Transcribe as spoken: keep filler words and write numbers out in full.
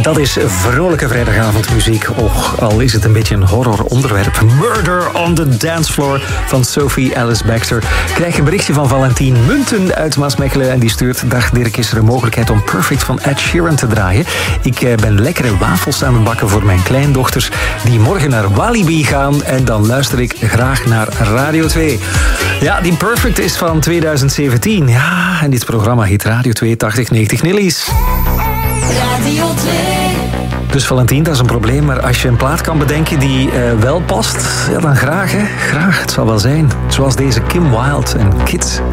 Dat is vrolijke vrijdagavondmuziek. Och, al is het een beetje een horror onderwerp. Murder on the Dance Floor van Sophie Alice Baxter. Krijg een berichtje van Valentien Munten uit Maasmechelen. En die stuurt: dag Dirk, is er een mogelijkheid om Perfect van Ed Sheeran te draaien? Ik eh, ben lekkere wafels aan het bakken voor mijn kleindochters die morgen naar Walibi gaan. En dan luister ik graag naar Radio twee. Ja, die Perfect is van tweeduizend zeventien. Ja, en dit programma heet Radio twee tachtig negentig Nillies. Radio twee. Dus Valentien, dat is een probleem. Maar als je een plaat kan bedenken die uh, wel past, ja, dan graag, hè. Graag, het zal wel zijn. Zoals deze Kim Wilde en Kids